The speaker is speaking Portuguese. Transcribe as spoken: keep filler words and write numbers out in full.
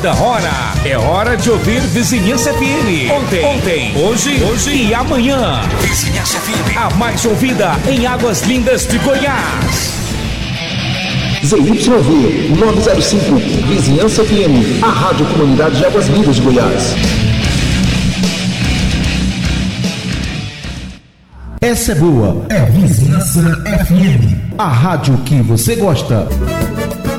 da hora. É hora de ouvir Vizinhança F M. Ontem, ontem, hoje, hoje e amanhã. Vizinhança F M, a mais ouvida em Águas Lindas de Goiás. Z Y V novecentos e cinco, Vizinhança F M, a rádio comunidade de Águas Lindas de Goiás. Essa é boa, é Vizinhança F M, a rádio que você gosta.